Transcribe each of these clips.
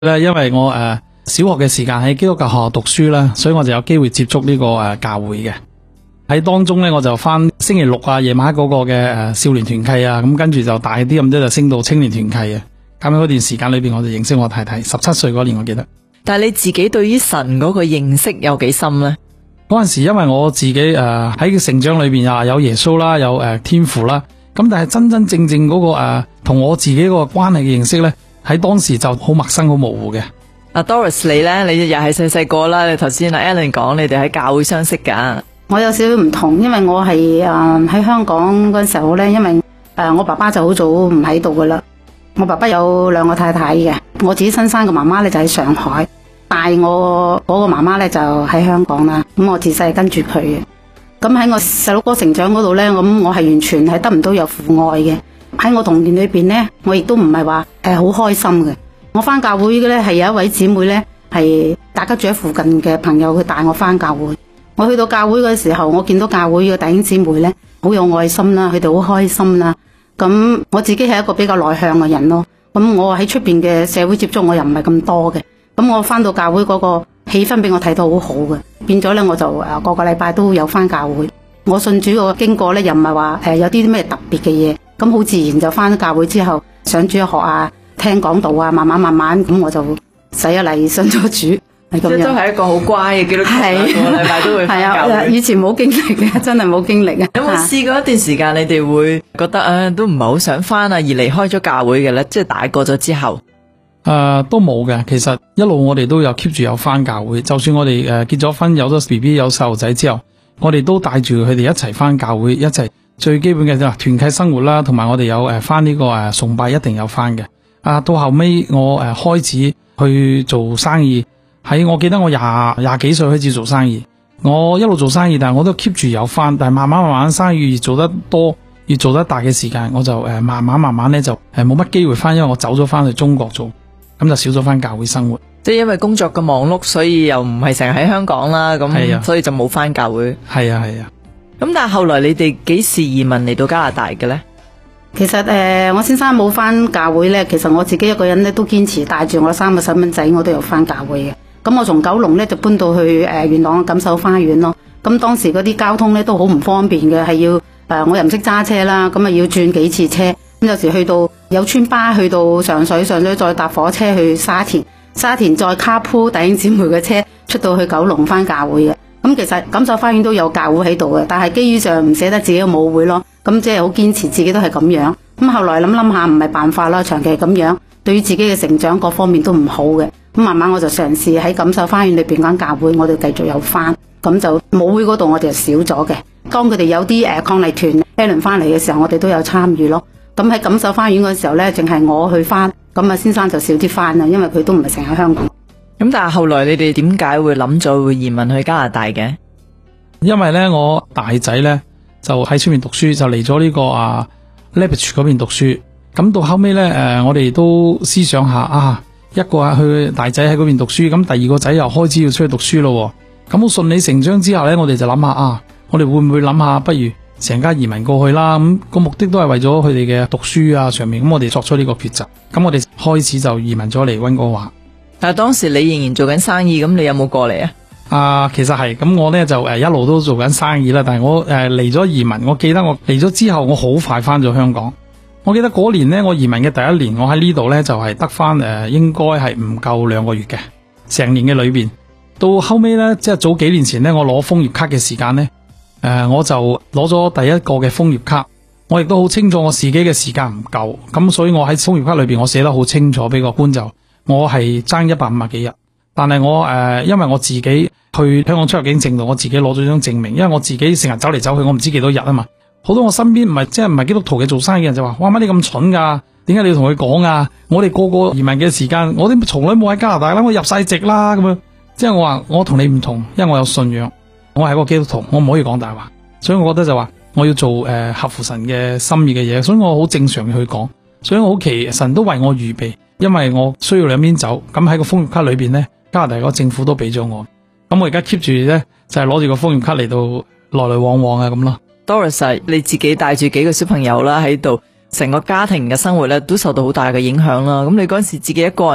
咧，因為我小學嘅時間喺基督教學校讀書啦，所以我就有機會接觸呢個教會嘅。喺當中咧，我就翻星期六啊夜晚嗰個嘅少年團契啊，咁跟住就大啲咁多就升到青年團契啊。咁喺嗰段時間裏邊，我就認識我太太，17歲嗰年我記得。 但係你自己對於神嗰個認識有幾深呢？ 嗰陣時因為我自己喺成長裏邊啊有耶穌啦，有天父啦，咁但係真真正正嗰個同我自己個關係嘅認識咧，喺當時就好陌生好模糊嘅。 Doris 你咧，你又係細細個啦，你頭先Ellen 講你哋喺教會相識噶。 我有少少唔同，因為我係喺香港嗰陣時候咧，因為我爸爸就好早唔喺度噶啦。我爸爸有2個太太嘅，我自己親生嘅媽媽咧就喺上海，帶我嗰個媽媽咧就喺香港啦。咁我自細跟住佢嘅。咁喺我細佬哥成長嗰度咧，咁我係完全係得唔到有父愛嘅。喺我童年裏邊咧，我亦都唔係話好開心嘅。我翻教會嘅咧係有一位姊妹咧，係大家住喺附近嘅朋友，佢帶我翻教會。我去到教會嘅時候，我見到教會嘅弟兄姊妹咧好有愛心啦，佢哋好開心啦。咁我自己係一個比較內向嘅人咯。咁我喺出邊嘅社會接觸我又唔係咁多嘅。咁我翻到教會嗰個氣氛俾我睇到好好嘅，變咗咧我就個個禮拜都有翻教會。我信主個經過咧又唔係話有啲咩特別嘅嘢，咁好自然就翻咗教會之後上主日學啊，聽講道啊，慢慢咁我就洗咗禮信咗主，係咁樣。 即都係一個好乖嘅基督徒，個禮拜都會返教會。 以前冇經歷嘅，真係冇經歷嘅。 有冇試過一段時間你哋會覺得都唔係好想翻啊，而離開咗教會嘅咧？即係大個咗之後， 都冇嘅。其實一路我哋都有 keep 住有翻教會，就算我哋結咗婚有咗 BB 有細路仔之後，我哋都帶住佢哋一齊翻教會，一齊最基本嘅就係團契生活啦，同埋我哋有翻呢個崇拜一定有翻嘅。到後尾我開始去做生意，我記得我廿幾歲開始做生意，我一路做生意，但係我都 keep 住有翻，但係慢慢生意越做得多，越做得大嘅時間，我就慢慢咧就冇乜機會翻，因為我走咗翻去中國做，咁就少咗翻教會生活。 即係因為工作嘅忙碌，所以又唔係成日喺香港啦，咁所以就冇翻教會。 係啊。 咁但係後來你哋幾時移民嚟到加拿大嘅咧？ 其實我先生冇翻教會咧，其實我自己一個人咧都堅持帶住我3個細蚊仔，我都有翻教會嘅。咁我從九龍咧就搬到去元朗錦繡花園咯。咁當時嗰啲交通咧都好唔方便嘅，係要我又唔識揸車啦，咁啊要轉幾次車。咁有時去到有村巴去到上水再搭火車去沙田再卡鋪弟兄姊妹嘅車出到去九龍翻教會嘅。咁其實錦繡花園都有教會喺度嘅，但係基於上唔捨得自己嘅母會咯，咁即係好堅持自己都係咁樣。咁後來諗下唔係辦法啦，長期咁樣對於自己嘅成長各方面都唔好嘅。咁慢慢我就嘗試喺錦繡花園裏邊間教會，我哋繼續有翻，咁就母會嗰度我哋就少咗嘅。當佢哋有啲抗麗團 Ellen 翻嚟嘅時候，我哋都有參與咯。咁喺錦繡花園嗰時候咧，淨係我去翻，咁先生就少啲翻啦，因為佢都唔係成日喺香港。 咁但係後來你哋點解會諗咗會移民去加拿大嘅？ 因為咧我大仔咧就喺出面讀書，就嚟咗呢個Lethbridge 嗰邊讀書。咁到後尾咧我哋都思想下一個去大仔喺嗰邊讀書，咁第二個仔又開始要出去讀書咯。咁好順理成章之後咧，我哋就諗下我哋會唔會諗下不如成家移民過去啦？咁個目的都係為咗佢哋嘅讀書啊上面。咁我哋作出呢個抉擇，咁我哋開始就移民咗嚟溫哥華。 但係當時你仍然做緊生意，咁你有冇過嚟啊？ 其實係咁，我咧就一路都做緊生意啦。但係我嚟咗移民，我記得我嚟咗之後，我好快翻咗香港。我記得嗰年咧，我移民嘅第一年，我喺呢度咧就係得翻應該係唔夠2個月嘅，成年嘅裏邊。到後尾咧，即係早幾年前咧，我攞楓葉卡嘅時間咧，我就攞咗第一個嘅楓葉卡。我亦都好清楚我自己嘅時間唔夠，咁所以我喺楓葉卡裏邊我寫得好清楚俾個官就。我係爭150幾日，但係我因為我自己去香港出入境證度，我自己攞咗張證明，因為我自己成日走嚟走去，我唔知幾多日啊嘛。好多我身邊唔係基督徒嘅做生意嘅人就話：哇，乜你咁蠢噶？點解你要同佢講啊？我哋個個移民嘅時間，我哋從來冇喺加拿大啦，我入晒籍啦咁樣。即係我話我同你唔同，因為我有信仰，我係個基督徒，我唔可以講大話。所以我覺得就話我要做合乎神嘅心意嘅嘢，所以我好正常嘅去講。所以我好奇神都為我預備。因為我需要兩邊走，咁喺個楓葉卡裏邊呢，加拿大個政府都俾咗我，咁我而家 keep 住呢，就係攞住個楓葉卡嚟到來來往往咁咯。 Doris， 你自己帶住幾個小朋友啦喺度，成個家庭嘅生活咧都受到好大嘅影響啦。咁你嗰陣時自己一個人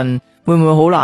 會唔會好難